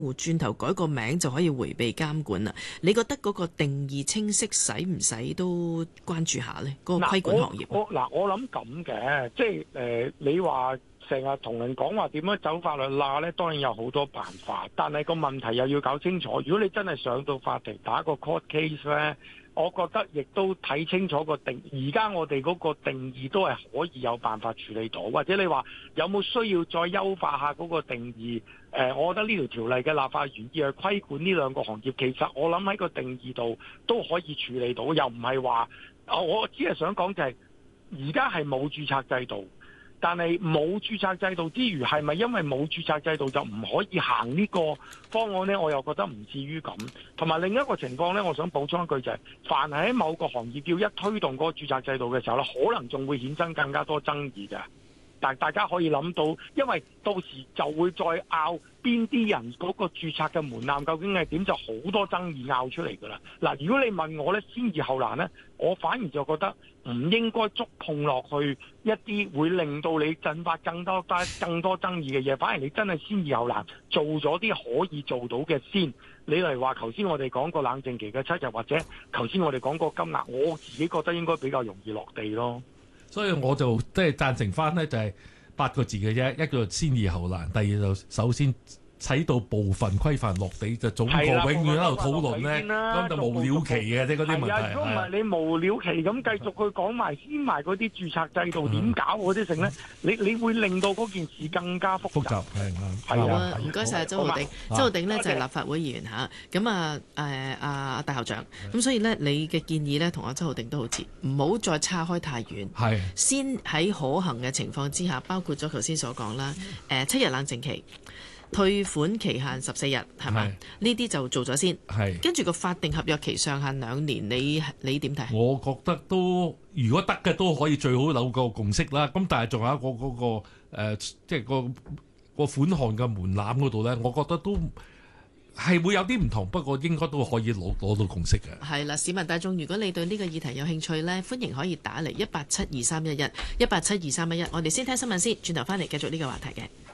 轉頭改個名就可以迴避監管啦。你覺得嗰個定義清晰，使唔使都關注下呢？嗰個規管行業。 我諗咁嘅，即係你話成日同人講話點樣走法律罅呢，當然有好多辦法，但係個問題又要搞清楚。如果你真係上到法庭打個 court case 呢，我覺得亦都睇清楚個定。而家我哋嗰個定義都係可以有辦法處理到，或者你話有冇需要再優化下嗰個定義？我覺得呢條條例嘅立法原意係規管呢兩個行業，其實我諗喺個定義度都可以處理到，又唔係話我只係想講就係而家係冇註冊制度。但係冇註冊制度之餘，係咪因為冇註冊制度就唔可以行呢個方案呢？我又覺得唔至於咁。同埋另一個情況呢，我想補充一句就係，凡係喺某個行業要一推動嗰個註冊制度嘅時候呢，可能仲會衍生更加多爭議嘅。但大家可以諗到，因為到時就會再拗邊啲人嗰個註冊嘅門檻究竟係點，就好多爭議拗出嚟㗎啦。嗱，如果你問我呢，先易後難呢，我反而就覺得唔應該觸碰落去一啲會令到你引發更多爭議嘅嘢，反而你真係先易後難，做咗啲可以做到嘅先。你例如話頭先我哋講過冷靜期嘅7日，或者頭先我哋講過金額，我自己覺得應該比較容易落地咯。 所以我就即係贊成翻呢，就係8個字嘅啫，一個先易後難，第二就首先使到部分規範落地，就總過永遠喺度討論咧，咁就無了期嘅啫嗰啲問題。 如果唔係你無了期咁繼續去講埋先埋嗰啲註冊制度點搞嗰啲成咧，你會令到嗰件事更加複雜。 好啊，唔該晒周浩鼎。周浩鼎呢就係立法會議員嚇，咁大校長，咁所以呢，你嘅建議呢同阿周浩鼎都好似，唔好再岔開太遠。先喺可行嘅情況之下，包括咗頭先所講啦，7日冷靜期。退款期限14日，係咪？呢啲就做咗先。跟住個法定合約期上限2年，你點睇？ 我覺得都如果得嘅都可以最好有個共識啦。咁但係仲有一個嗰個即係個款項嘅門檻嗰度咧，我覺得都係會有啲唔同，不過應該都可以攞到共識嘅。係啦，市民大眾，如果你對呢個議題有興趣咧，歡迎可以打嚟1872311，1872311。我哋先聽新聞先，轉頭翻嚟繼續呢個話題嘅。